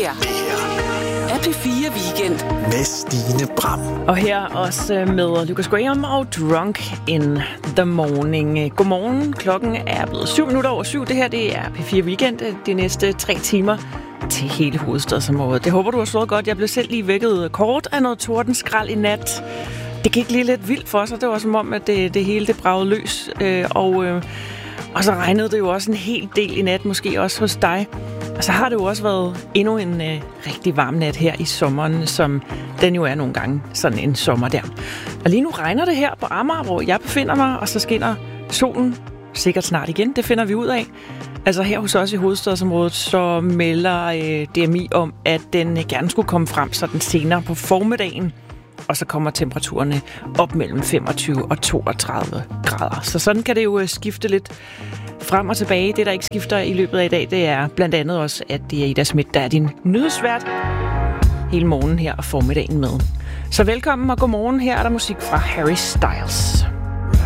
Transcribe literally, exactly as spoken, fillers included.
her er P fire Weekend med Stine Bram. Og her også med Lucas Graham og Drunk in the Morning. Godmorgen. Klokken er blevet syv minutter over syv. Det her det er P fire Weekend de næste tre timer til hele hovedstadsområdet. Det håber du har slået godt. Jeg blev selv lige vækket kort af noget tordenskrald i nat. Det gik lige lidt vildt for sig. Det var som om, at det, det hele det bragede løs. Øh, og, øh, og så regnede det jo også en hel del i nat, måske også hos dig. Og så har det jo også været endnu en øh, rigtig varm nat her i sommeren, som den jo er nogle gange sådan en sommer der. Og lige nu regner det her på Amager, hvor jeg befinder mig, og så skinner solen sikkert snart igen. Det finder vi ud af. Altså her hos os i hovedstadsområdet, så melder øh, D M I om, at den gerne skulle komme frem sådan senere på formiddagen. Og så kommer temperaturerne op mellem femogtyve og toogtredive grader. Så sådan kan det jo skifte lidt frem og tilbage. Det, der ikke skifter i løbet af i dag, det er blandt andet også, at det er Ida Schmidt, der er din nyhedsvært hele morgen her og formiddagen med. Så velkommen og godmorgen. Her er der musik fra Harry Styles.